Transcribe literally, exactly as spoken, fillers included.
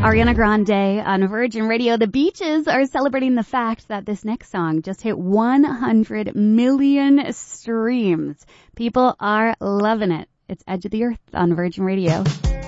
Ariana Grande on Virgin Radio. The Beaches are celebrating the fact that this next song just hit one hundred million streams. People are loving it. It's Edge of the Earth on Virgin Radio.